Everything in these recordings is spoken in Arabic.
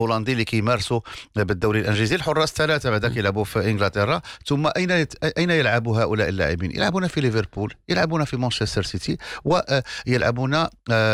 هولندي اللي كيمارسوا بالدوري الانجليزي. الحراس ثلاثه بعدا كيلعبوا في انجلترا. ثم اين يلعب هؤلاء اللاعبين؟ يلعبون في ليفربول، يلعبون في مانشستر سيتي، ويلعبون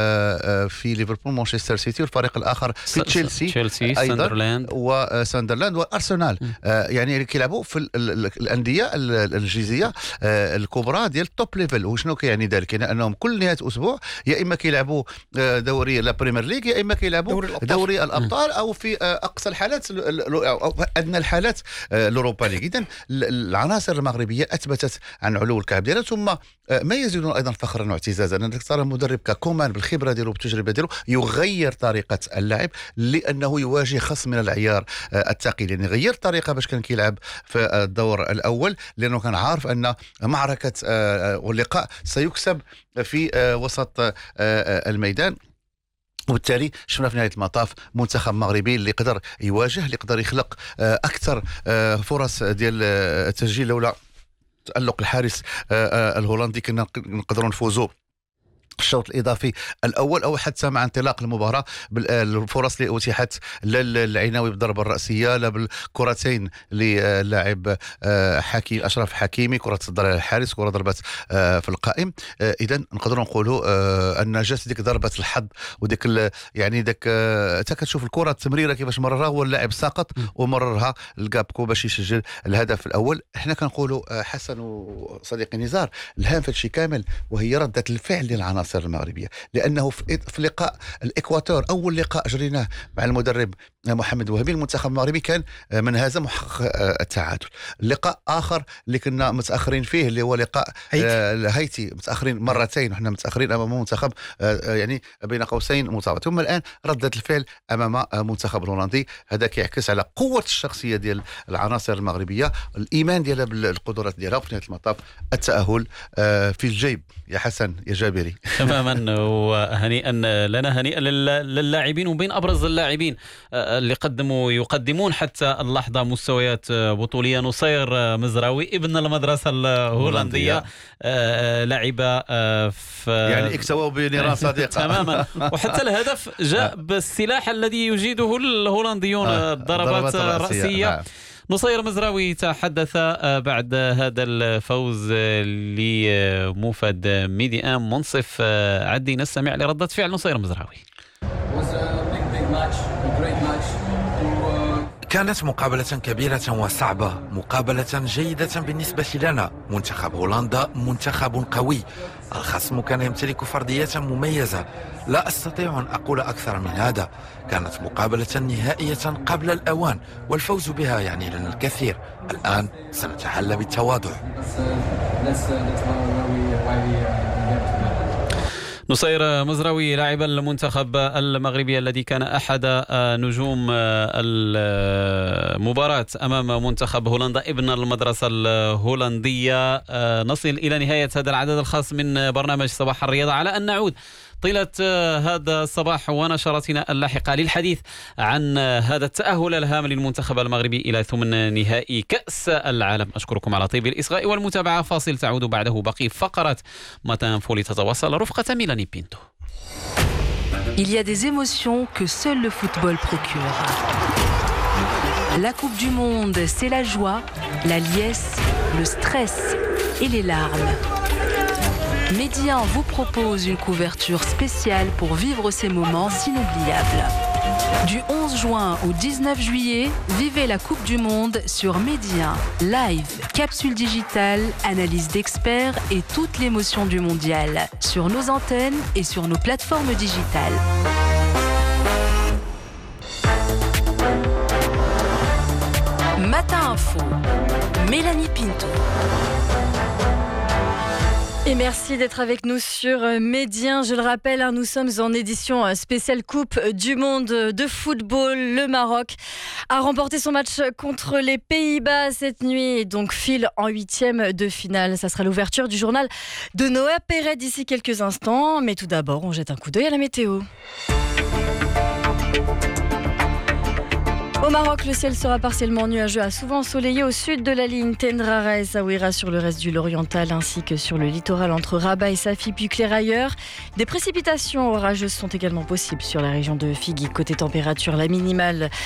في ليفربول مانشستر سيتي، والفريق الاخر في تشيلسي ايضا وساندرلاند وارسنال. يعني كيلعبوا في الانديه الانجليزيه الكبرى ديال التوب ليفل. وشنو كيعني ذلك؟ يعني انهم كل نهايه اسبوع يا اما كيلعبوا دوري لا بريمير ليغ، يا اما كيلعبوا دوري الابطال، او في اقصى الحالات او ادنى الحالات الاوروبا ليغ. اذا العناصر المغربيه اثبتت عن علو الكعب ديالها. ثم ما يزيدون ايضا فخرا واعتزازا انك ترى المدرب ككومان بالخبره ديالو بالتجربه ديالو يغير طريقه اللعب لانه يواجه خصم من العيار الثقيل. يعني غير الطريقه باش كان كيلعب في الدور الاول، لانه كان عارف ان معركه واللقاء سيكسب في وسط الميدان. وبالتالي شفنا في نهاية المطاف منتخب مغربي اللي يقدر يواجه، اللي يقدر يخلق أكثر فرص ديال التسجيل. لولا تألق الحارس الهولندي كنا نقدروا نفوزوا الشوط الإضافي الأول أو حتى مع انطلاق المباراة بالفرص اللي أتيحت للعناوي بالضربة الرأسية، لا بالكرتين للاعب حكيم أشرف حكيمي، كرة تصدر الحارس، كرة ضربت في القائم. إذن نقدروا نقولوا أن جات ديك ضربة الحظ وديك يعني داك تا كتشوف الكرة التمريرة كيفاش مررها، هو اللاعب ساقط ومررها لكابكو باش يسجل الهدف الأول. احنا كنقولوا حسن وصديقي نزار الهام في الشيء كامل وهي ردة الفعل للعناصر المغربية. لأنه في لقاء الإكواتور أول لقاء جريناه مع المدرب محمد وهبي، المنتخب المغربي كان من هزم وحقق التعادل. لقاء آخر اللي كنا متأخرين فيه اللي هو لقاء هايتي، متأخرين مرتين وحنا متأخرين أمام منتخب يعني بين قوسين متواضع. ثم الآن ردة الفعل أمام منتخب الهولندي. هذا كيعكس على قوة الشخصية ديال العناصر المغربية، الإيمان ديالها بالقدرات ديالها، وفي نهاية المطاف التأهل في الجيب يا حسن يا جابري. تماما. وهنيئا لنا، هنيئا للاعبين. وبين أبرز اللاعبين اللي يقدمون حتى اللحظة مستويات بطولية نصير مزراوي ابن المدرسة الهولندية، لعب يعني اكتووا بنيران صديقة تماما. وحتى الهدف جاء بالسلاح الذي يجيده الهولنديون، الضربات الرأسية. نعم. نصير مزراوي تحدث بعد هذا الفوز لموفد ميديان منصف. عدي نستمع لردة فعل نصير مزراوي. كانت مقابلة كبيرة وصعبة، مقابلة جيدة بالنسبة لنا. منتخب هولندا منتخب قوي، الخصم كان يمتلك فرديات مميزة، لا أستطيع أن أقول أكثر من هذا. كانت مقابلة نهائية قبل الأوان، والفوز بها يعني لنا الكثير. الآن سنتحلى بالتواضع. نصير مزراوي لاعب المنتخب المغربي الذي كان أحد نجوم المباراة أمام منتخب هولندا ابن المدرسة الهولندية. نصل إلى نهاية هذا العدد الخاص من برنامج صباح الرياضة، على أن نعود طيلة هذا الصباح ونشراتنا اللاحقة للحديث عن هذا التأهل الهام للمنتخب المغربي إلى ثمن نهائي كأس العالم. أشكركم على طيب الإصغاء والمتابعة. فاصل تعود بعده باقي فقرات متان فولي تتواصل رفقة ميلاني بينتو. Il y a des émotions que seul le football procure. La Coupe du Monde, c'est la joie, la liesse, le stress et les larmes. Média vous propose une couverture spéciale pour vivre ces moments inoubliables. Du 11 juin au 19 juillet, vivez la Coupe du Monde sur Média. Live, capsule digitale, analyse d'experts et toute l'émotion du mondial sur nos antennes et sur nos plateformes digitales. Matin Info, Mélanie Pinto. Et merci d'être avec nous sur Médien. Je le rappelle, nous sommes en édition spéciale Coupe du Monde de football. Le Maroc a remporté son match contre les Pays-Bas cette nuit et donc file en 8e de finale. Ça sera l'ouverture du journal de Noah Perret d'ici quelques instants. Mais tout d'abord, on jette un coup d'œil à la météo. Au Maroc, le ciel sera partiellement nuageux à souvent ensoleillé au sud de la ligne Tendrara et Saouira sur le reste du Loriental ainsi que sur le littoral entre Rabat et Safi puis Clairailleurs. Des précipitations orageuses sont également possibles sur la région de Figui. Côté température, la minimale